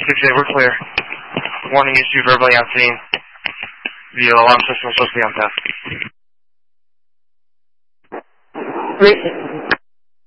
6-8, we're clear. Warning issue, verbally on scene. The alarm system is supposed to be on test.